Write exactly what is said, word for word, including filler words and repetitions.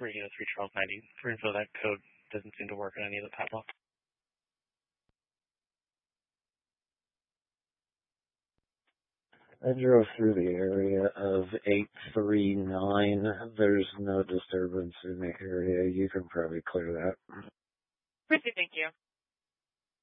Radio three twelve ninety. For info, that code doesn't seem to work on any of the padlocks. I drove through the area of eight three nine. There's no disturbance in the area. You can probably clear that. Appreciate, thank you.